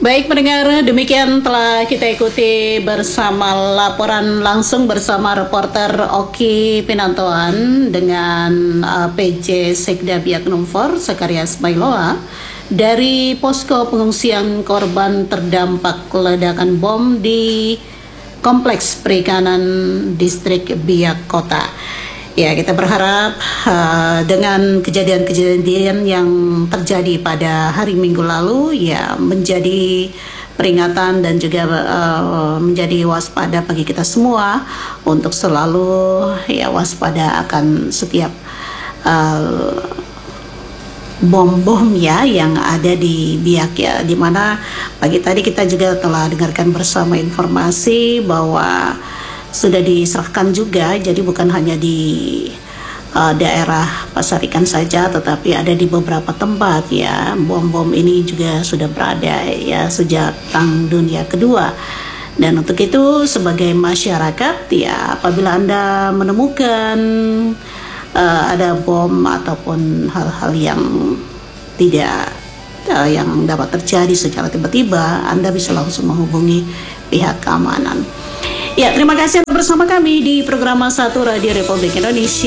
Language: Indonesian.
Baik pendengar, demikian telah kita ikuti bersama laporan langsung bersama reporter Oki Pinantoan dengan PJ Sekda Biak Numfor Sekarias Bailoa dari posko pengungsian korban terdampak ledakan bom di Kompleks Perikanan Distrik Biak Kota. Ya, kita berharap dengan kejadian-kejadian yang terjadi pada hari Minggu lalu ya menjadi peringatan dan juga menjadi waspada bagi kita semua untuk selalu ya waspada akan setiap bom-bom ya yang ada di Biak ya, di mana pagi tadi kita juga telah dengarkan bersama informasi bahwa sudah diserahkan juga, jadi bukan hanya di daerah Pasar Ikan saja, tetapi ada di beberapa tempat ya. Bom-bom ini juga sudah berada ya sejak Perang Dunia Kedua. Dan untuk itu sebagai masyarakat ya, apabila Anda menemukan ada bom ataupun hal-hal yang tidak yang dapat terjadi secara tiba-tiba, Anda bisa langsung menghubungi pihak keamanan. Ya, terima kasih bersama kami di program 1 Radio Republik Indonesia.